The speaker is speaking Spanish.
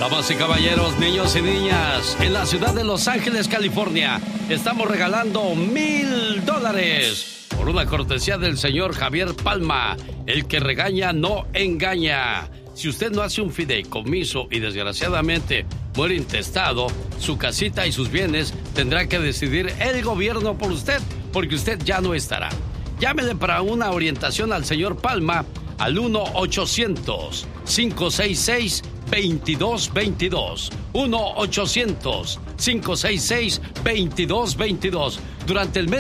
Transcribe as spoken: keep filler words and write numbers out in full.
Damas y caballeros, niños y niñas, en la ciudad de Los Ángeles, California, estamos regalando mil dólares por una cortesía del señor Javier Palma. El que regaña no engaña. Si usted no hace un fideicomiso y desgraciadamente muere intestado, su casita y sus bienes tendrá que decidir el gobierno por usted, porque usted ya no estará. Llámele para una orientación al señor Palma al uno ochocientos, cinco seis seis, veintidós veintidós. uno ochocientos, cinco seis seis, veintidós veintidós. Durante el mes